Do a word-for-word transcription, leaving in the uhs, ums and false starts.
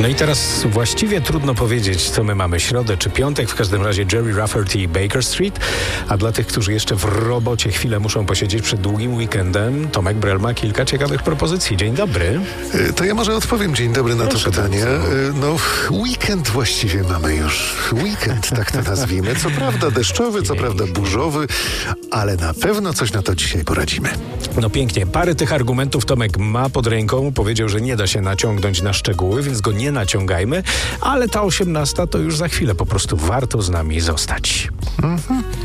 No i teraz właściwie trudno powiedzieć, co my mamy, środę czy piątek. W każdym razie Jerry Rafferty i Baker Street. A dla tych, którzy jeszcze w robocie chwilę muszą posiedzieć przed długim weekendem, Tomek Brel ma kilka ciekawych propozycji. Dzień dobry. To ja może odpowiem dzień dobry na Proszę to pytanie. bardzo. No, weekend właściwie mamy już. Weekend, tak to nazwijmy. Co prawda deszczowy, co prawda burzowy, ale na pewno coś na to dzisiaj poradzimy. No pięknie. Parę tych argumentów Tomek ma pod ręką. Powiedział, że nie da się naciągnąć na szczegóły, więc go nie naciągajmy. Ale ta osiemnasta to już za chwilę. Po prostu warto z nami zostać. Mhm.